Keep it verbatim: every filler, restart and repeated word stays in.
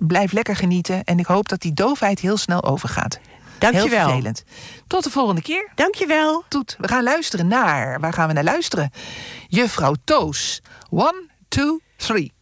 Blijf lekker genieten. En ik hoop dat die doofheid heel snel overgaat. Dankjewel. Heel vervelend. Tot de volgende keer. Dankjewel. Toet, we gaan luisteren naar... Waar gaan we naar luisteren? Juffrouw Toos. One, two, three.